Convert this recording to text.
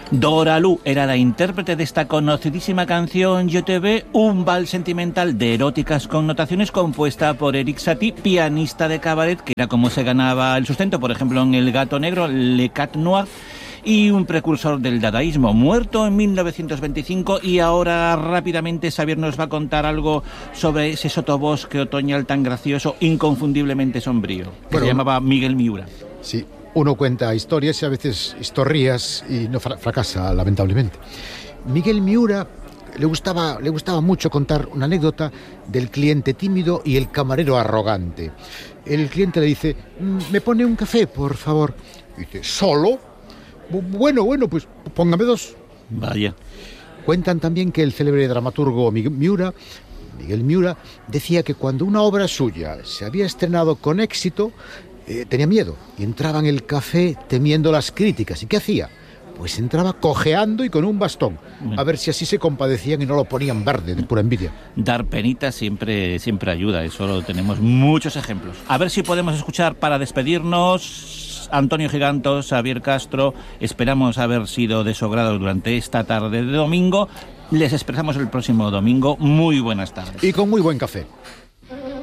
Dora Lu era la intérprete de esta conocidísima canción Yo te ve, un vals sentimental de eróticas connotaciones compuesta por Erik Satie, pianista de cabaret, que era como se ganaba el sustento, por ejemplo, en El gato negro, Le Cat Noir, y un precursor del dadaísmo, muerto en 1925. Y ahora rápidamente Xavier nos va a contar algo sobre ese sotobosque otoñal tan gracioso, inconfundiblemente sombrío, que se llamaba Miguel Miura. Sí, uno cuenta historias y a veces historias y no fracasa, lamentablemente. Miguel Miura le gustaba mucho contar una anécdota del cliente tímido y el camarero arrogante. El cliente le dice: ¿me pone un café, por favor? Y dice: ¿solo? Bueno, pues póngame 2. Vaya. Cuentan también que el célebre dramaturgo Miguel Miura decía que cuando una obra suya se había estrenado con éxito, tenía miedo y entraba en el café temiendo las críticas. ¿Y qué hacía? Pues entraba cojeando y con un bastón, a ver si así se compadecían y no lo ponían verde de pura envidia. Dar penita siempre ayuda, eso tenemos muchos ejemplos. A ver si podemos escuchar para despedirnos Antonio Gigantos, Xavier Castro. Esperamos haber sido de su agrado durante esta tarde de domingo. Les expresamos el próximo domingo. Muy buenas tardes. Y con muy buen café.